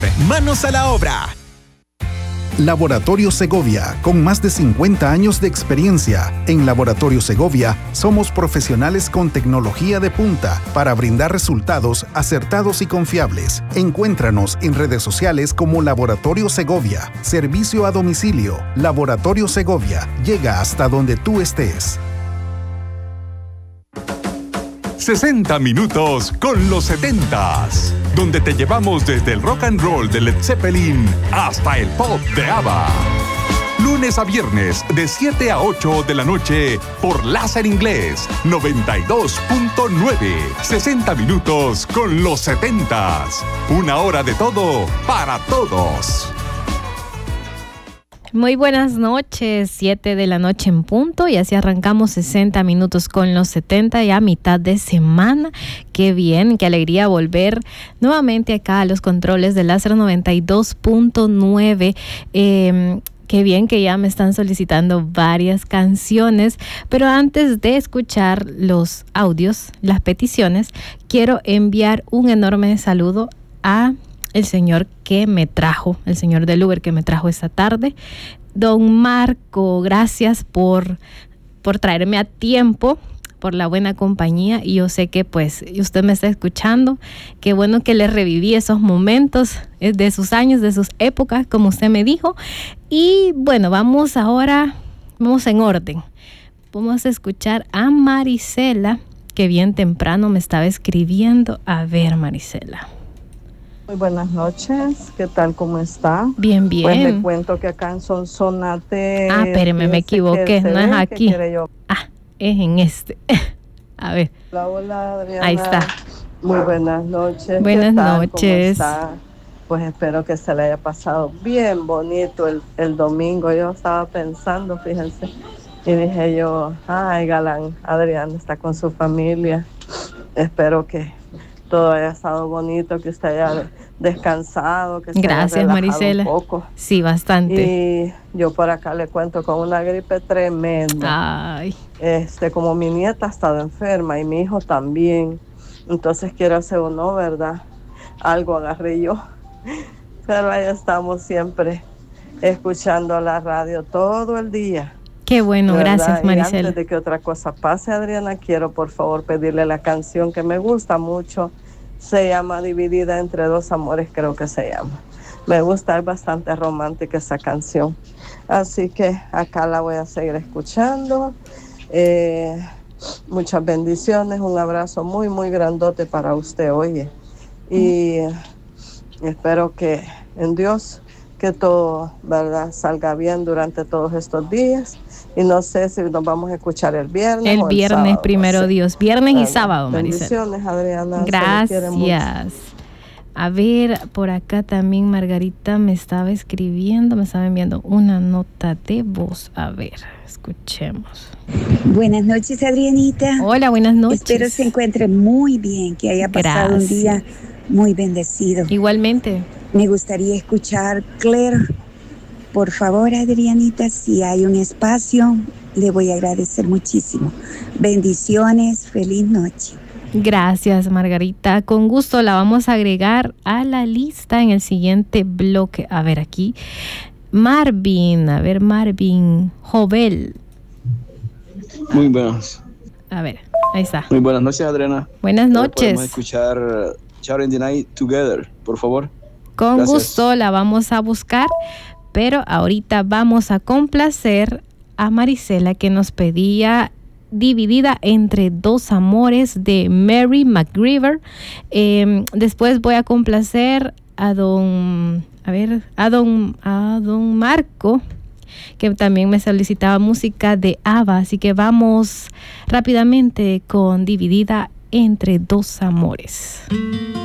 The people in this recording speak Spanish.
Manos a la obra. Laboratorio Segovia, con más de 50 años de experiencia. En Laboratorio Segovia somos profesionales con tecnología de punta para brindar resultados acertados y confiables. Encuéntranos en redes sociales como Laboratorio Segovia. Servicio a domicilio. Laboratorio Segovia llega hasta donde tú estés. 60 minutos con los 70s, donde te llevamos desde el rock and roll de Led Zeppelin hasta el pop de ABBA. Lunes a viernes de 7 a 8 de la noche por Láser Inglés 92.9. 60 minutos con los 70s. Una hora de todo para todos. Muy buenas noches, 7 de la noche en punto, y así arrancamos 60 minutos con los 70, ya a mitad de semana. Qué bien, qué alegría volver nuevamente acá a los controles de Láser 92.9. Qué bien que ya me están solicitando varias canciones, pero antes de escuchar los audios, las peticiones, quiero enviar un enorme saludo a el señor que me trajo, el señor del Uber que me trajo esta tarde. Don Marco, gracias por traerme a tiempo, por la buena compañía, y yo sé que pues usted me está escuchando. Qué bueno que le reviví esos momentos de sus años, de sus épocas, como usted me dijo. Y bueno, vamos en orden. Vamos a escuchar a Marisela, que bien temprano me estaba escribiendo. A ver, Marisela. Muy buenas noches, ¿qué tal? ¿Cómo está? Bien, bien. Pues le cuento que acá en Sonsonate... espéreme, me equivoqué, no es aquí. Es en este. A ver. Hola, Adriana. Ahí está. Muy buenas noches. Buenas noches. ¿Cómo está? Pues espero que se le haya pasado bien bonito el domingo. Yo estaba pensando, fíjense, y dije yo, ay, galán, Adriana está con su familia. Espero que todo haya estado bonito, que usted haya descansado, que se Gracias, haya relajado Marisela. un poco. Sí, bastante. Y yo por acá le cuento con una gripe tremenda. Ay. Como mi nieta ha estado enferma y mi hijo también, entonces quiero hacer uno, ¿verdad? Algo agarré yo. Pero ahí estamos siempre escuchando la radio todo el día. Qué bueno, ¿verdad? gracias, Marisela. Y antes de que otra cosa pase, Adriana, quiero por favor pedirle la canción que me gusta mucho. Se llama Dividida entre dos amores, creo que se llama. Me gusta, es bastante romántica esa canción. Así que acá la voy a seguir escuchando. Muchas bendiciones, un abrazo muy, muy grandote para usted, oye. Y espero que en Dios que todo, ¿verdad?, salga bien durante todos estos días. Y no sé si nos vamos a escuchar el viernes. El viernes, sábado, primero no sé. Dios. Viernes y sábado, Marisela. Bendiciones, Adriana. Gracias. A ver, por acá también Margarita me estaba escribiendo, me estaba enviando una nota de voz. A ver, escuchemos. Buenas noches, Adrianita. Hola, buenas noches. Espero se encuentre muy bien, que haya pasado un día muy bendecido. Igualmente. Me gustaría escuchar Claire. Por favor, Adrianita, si hay un espacio, le voy a agradecer muchísimo. Bendiciones, feliz noche. Gracias, Margarita. Con gusto la vamos a agregar a la lista en el siguiente bloque. A ver, aquí. Marvin Jovel. Muy buenas. A ver, ahí está. Muy buenas noches, Adriana. Buenas noches. Podemos escuchar Shout in the Night Together, por favor. Con Gracias. gusto la vamos a buscar, pero ahorita vamos a complacer a Marisela, que nos pedía Dividida entre dos amores de Mary McGreever. Después voy a complacer a don Marco, que también me solicitaba música de ABBA, así que vamos rápidamente con Dividida entre dos amores.